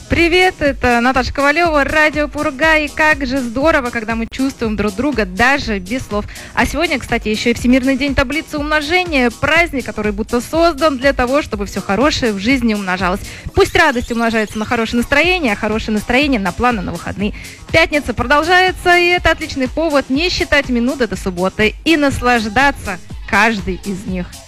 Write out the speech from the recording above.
Привет, это Наташа Ковалева, радио Пурга, и как же здорово, когда мы чувствуем друг друга даже без слов. А сегодня, кстати, еще и Всемирный день таблицы умножения, праздник, который будто создан для того, чтобы все хорошее в жизни умножалось. Пусть радость умножается на хорошее настроение, а хорошее настроение на планы на выходные. Пятница продолжается, и это отличный повод не считать минуты до субботы и наслаждаться каждой из них.